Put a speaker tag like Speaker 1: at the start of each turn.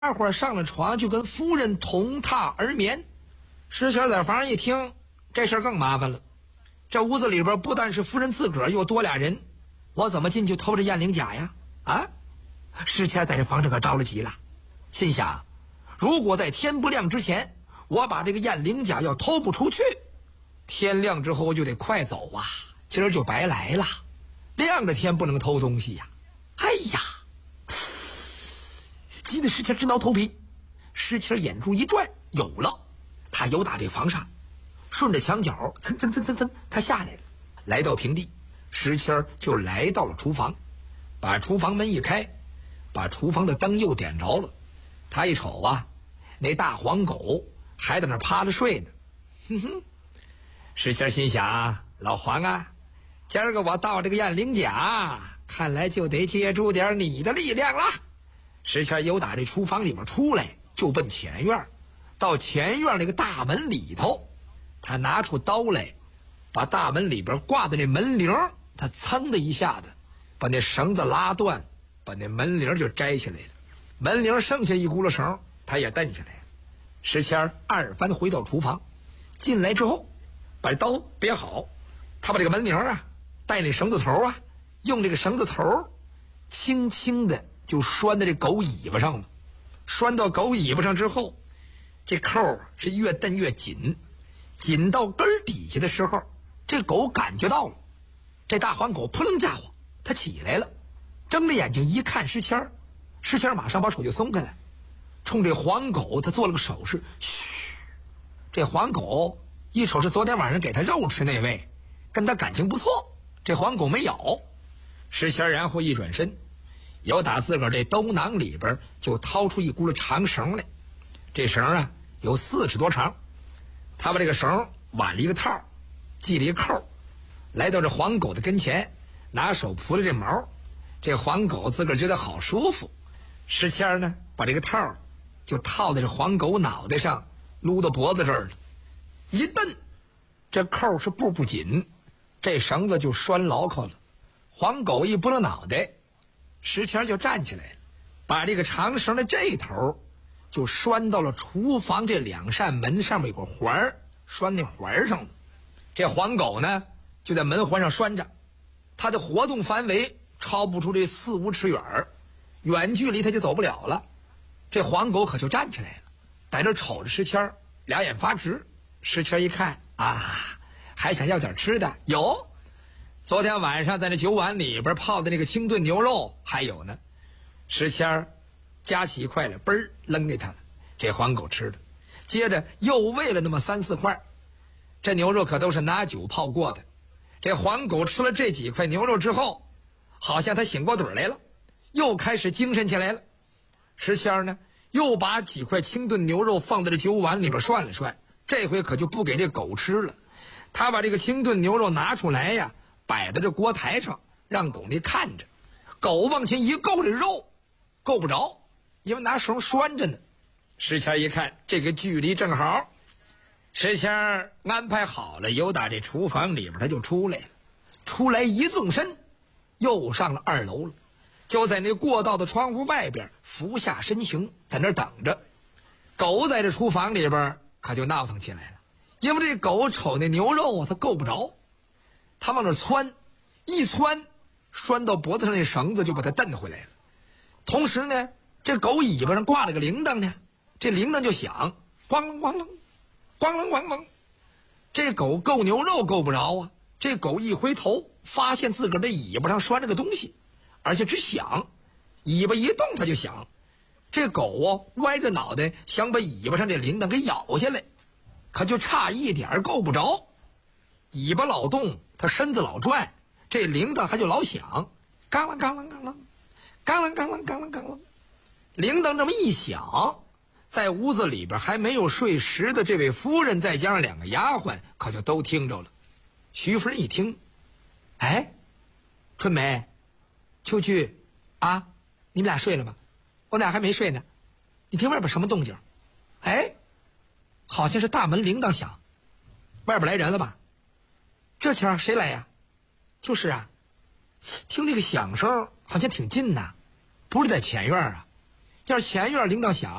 Speaker 1: 大伙儿上了床，就跟夫人同榻而眠。石贤在房上一听，这事儿更麻烦了。这屋子里边不但是夫人自个儿，又多俩人，我怎么进去偷这燕翎甲呀？啊！石贤在这房上可着了急了，心想：如果在天不亮之前，我把这个燕翎甲要偷不出去，天亮之后就得快走啊，今儿就白来了。亮着天不能偷东西呀！哎呀！急得石谦直挠头皮。石谦眼珠一转，有了，他由打这房上，顺着墙角蹭蹭蹭蹭蹭，他下来了，来到平地。石谦就来到了厨房，把厨房门一开，把厨房的灯又点着了。他一瞅啊，那大黄狗还在那趴着睡呢。哼哼，石谦心想：老黄啊，今儿个我盗这个燕翎甲，看来就得借助点你的力量了。石谦由打这厨房里面出来，就奔前院。到前院那个大门里头，他拿出刀来，把大门里边挂的那门铃，他噌的一下子把那绳子拉断，把那门铃就摘下来了。门铃剩下一轱辘绳，他也蹬下来了。石谦二番回到厨房，进来之后把刀别好，他把这个门铃啊带那绳子头啊，用这个绳子头轻轻的就拴在这狗尾巴上了。拴到狗尾巴上之后，这扣是越蹬越紧，紧到根底下的时候，这狗感觉到了。这大黄狗扑棱家伙，它起来了，睁着眼睛一看石谦，石谦马上把手就松开了，冲这黄狗他做了个手势，嘘。这黄狗一瞅是昨天晚上给他肉吃那位，跟他感情不错，这黄狗没咬。石谦然后一转身，由打自个儿这兜囊里边就掏出一轱辘长绳来。这绳啊有40多长，他把这个绳挽了一个套，系了一扣，来到这黄狗的跟前，拿手扑了这毛。这黄狗自个儿觉得好舒服。石谦呢把这个套就套在这黄狗脑袋上，撸到脖子这儿了，一蹬，这扣是步步紧，这绳子就拴牢靠了。黄狗一拨了脑袋，石谦就站起来了，把这个长绳的这头就拴到了厨房这2扇门上面有个环，拴那环上了。这黄狗呢就在门环上拴着，它的活动范围超不出这4、5尺远，远距离它就走不了了。这黄狗可就站起来了，在这瞅着石谦，俩眼发直。石谦一看啊，还想要点吃的，有，昨天晚上在那酒碗里边泡的那个清炖牛肉还有呢。石谦夹起一块来，嘣儿扔给他了，这黄狗吃了，接着又喂了那么3、4块。这牛肉可都是拿酒泡过的。这黄狗吃了这几块牛肉之后，好像他醒过盹来了，又开始精神起来了。石谦呢又把几块清炖牛肉放在这酒碗里边涮了涮，这回可就不给这狗吃了。他把这个清炖牛肉拿出来呀，摆在这锅台上，让狗那看着。狗往前一够，这肉够不着，因为拿绳拴着呢。石谦一看这个距离正好，石谦安排好了，由打这厨房里边他就出来了。出来一纵身，又上了2楼了，就在那过道的窗户外边俯下身形，在那儿等着。狗在这厨房里边可就闹腾起来了，因为这狗瞅那牛肉啊，它够不着，它往那窜，一窜，拴到脖子上那绳子就把它蹬回来了。同时呢，这狗尾巴上挂了个铃铛呢，这铃铛就响，咣啷咣啷，咣啷咣啷。这狗够牛肉够不着啊，这狗一回头，发现自个儿的尾巴上拴着个东西，而且只响，尾巴一动它就响。这狗啊歪着脑袋想把尾巴上这铃铛给咬下来，可就差一点够不着。尾巴老动，它身子老转，这铃铛还就老响，嘎啷嘎啷嘎啷，嘎啷嘎啷嘎啷嘎啷。铃铛这么一响，在屋子里边还没有睡实的这位夫人再加上2个丫鬟可就都听着了。徐夫人一听，哎，春梅、秋菊啊，你们俩睡了吗？我俩还没睡呢。你听外边什么动静？哎，好像是大门铃铛响，外边来人了吧？这前谁来呀？就是啊，听这个响声好像挺近呐，不是在前院啊， 要是前院铃铛响，